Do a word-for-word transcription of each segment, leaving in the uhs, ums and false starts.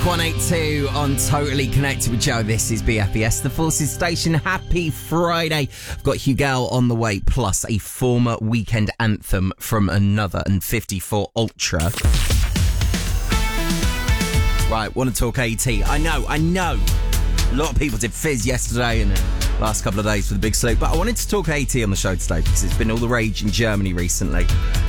one eighty-two on Totally Connected with Joe. This is B F B S, the Forces Station. Happy Friday. I've got Hugo on the way, plus a former weekend anthem from another and fifty-four Ultra. Right, want to talk AT. I know, I know. A lot of people did Fizz yesterday and the last couple of days for the big sleep, but I wanted to talk AT on the show today because it's been all the rage in Germany recently.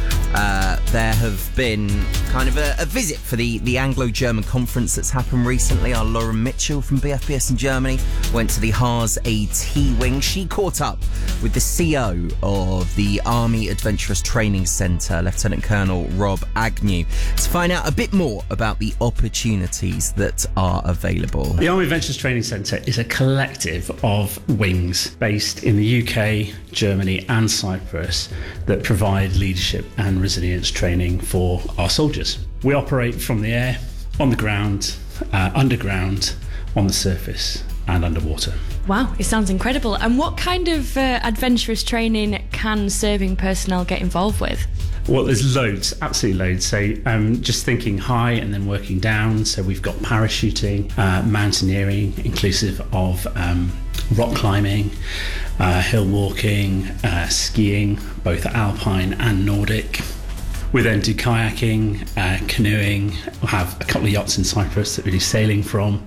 Uh, there have been kind of a, a visit for the, the Anglo-German conference that's happened recently. Our Lauren Mitchell from B F B S in Germany went to the Haas AT wing. She caught up with the C E O of the Army Adventurous Training Centre, Lieutenant Colonel Rob Agnew, to find out a bit more about the opportunities that are available. The Army Adventurous Training Centre is a collective of wings based in the U K, Germany and Cyprus that provide leadership and resilience training for our soldiers. We operate from the air, on the ground, uh, underground, on the surface and underwater. Wow, it sounds incredible. And what kind of uh, adventurous training can serving personnel get involved with? Well, there's loads, absolutely loads. So um, just thinking high and then working down. So we've got parachuting, uh, mountaineering, inclusive of um, rock climbing, uh, hill walking, uh, skiing, both alpine and Nordic. We then do kayaking, uh, canoeing. We have a couple of yachts in Cyprus that we do sailing from.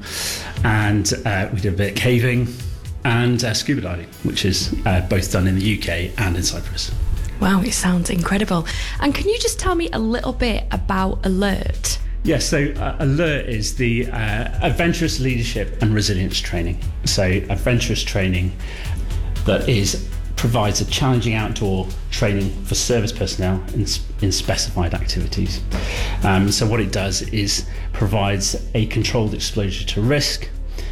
And uh, we do a bit of caving and uh, scuba diving, which is uh, both done in the U K and in Cyprus. Wow, it sounds incredible. And can you just tell me a little bit about ALERT? Yes, so uh, ALERT is the uh, Adventurous Leadership and Resilience Training. So adventurous training that is provides a challenging outdoor training for service personnel in, in specified activities. Um, so what it does is provides a controlled exposure to risk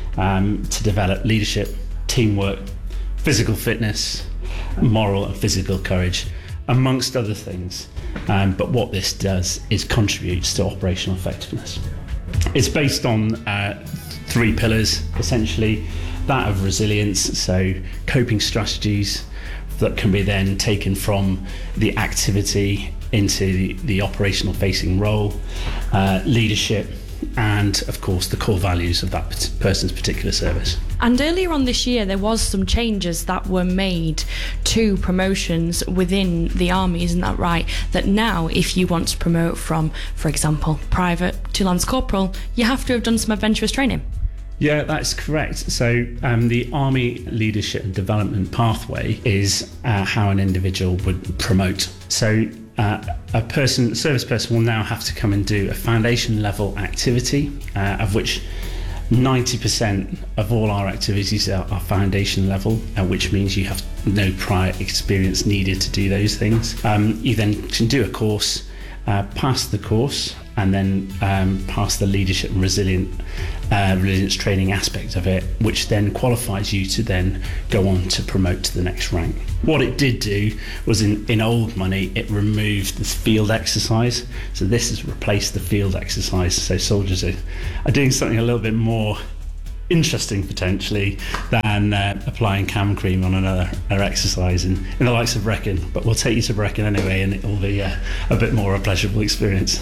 um, to develop leadership, teamwork, physical fitness, moral and physical courage, amongst other things. Um, but what this does is contributes to operational effectiveness. It's based on uh, three pillars, essentially. That of resilience, so coping strategies that can be then taken from the activity into the, the operational facing role, uh, leadership, and of course the core values of that person's particular service. And earlier on this year there was some changes that were made to promotions within the army, isn't that right? That now if you want to promote from, for example, private to lance corporal, you have to have done some adventurous training. Yeah, that's correct. So um, the Army Leadership and Development Pathway is uh, how an individual would promote. So uh, a person, a service person will now have to come and do a foundation level activity, uh, of which ninety percent of all our activities are, are foundation level, uh, which means you have no prior experience needed to do those things. Um, you then can do a course, uh, pass the course, and then um, pass the leadership and resilient, uh, resilience training aspect of it, which then qualifies you to then go on to promote to the next rank. What it did do was in, in old money, it removed the field exercise. So this has replaced the field exercise. So soldiers are, are doing something a little bit more interesting potentially than uh, applying cam cream on another, another exercise in, in the likes of Brecon. But we'll take you to Brecon anyway, and it will be uh, a bit more a pleasurable experience.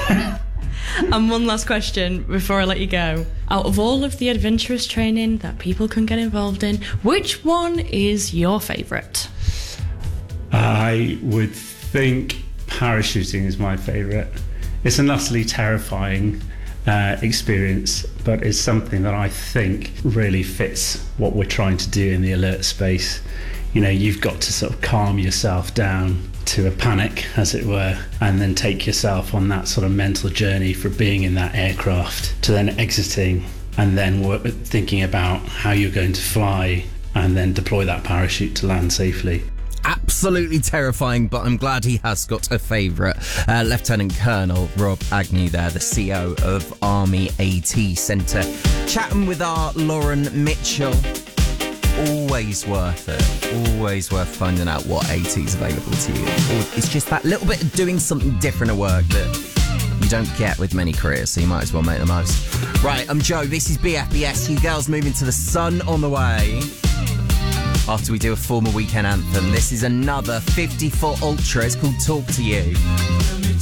And one last question before I let you go. Out of all of the adventurous training that people can get involved in, which one is your favourite? I would think parachuting is my favourite. It's an utterly terrifying uh, experience, but it's something that I think really fits what we're trying to do in the ALERT space. You know, you've got to sort of calm yourself down to a panic, as it were, and then take yourself on that sort of mental journey for being in that aircraft to then exiting and then work, thinking about how you're going to fly and then deploy that parachute to land safely. Absolutely terrifying, but I'm glad he has got a favourite. Uh, Lieutenant Colonel Rob Agnew there, the C E O of Army AT Centre, chatting with our Lauren Mitchell. Always worth it. Always worth finding out what AT is available to you. It's just that little bit of doing something different at work that you don't get with many careers, so you might as well make the most. Right, I'm Joe. This is B F B S. You girls moving to the sun on the way. After we do a formal weekend anthem, this is another fifty-four Ultra. It's called Talk to You.